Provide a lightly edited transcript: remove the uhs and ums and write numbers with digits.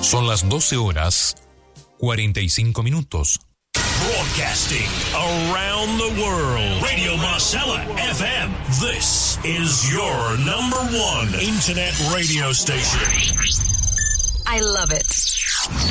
Son las 12 horas 45 minutos. Broadcasting around the world. Radio Marcella FM. This is your number one internet radio station. I love it.